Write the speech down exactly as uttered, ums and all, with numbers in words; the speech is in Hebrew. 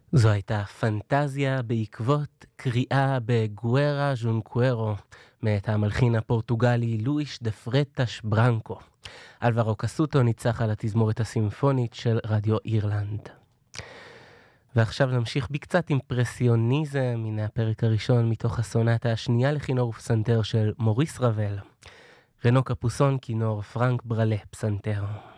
זו הייתה פנטזיה בעקבות קריאה בגוארה ז'ונקוורו מאת המלחין הפורטוגלי לואיש דה פרטש ברנקו. אלברו קסוטו ניצח על התזמורת הסימפונית של רדיו אירלנד. ועכשיו נמשיך בקצת אימפרסיוניזם מן הפרק הראשון מתוך הסונטה השנייה לכינור ופסנתר של מוריס רבל. רנו קפוסון כינור, פרנק ברלה פסנתר.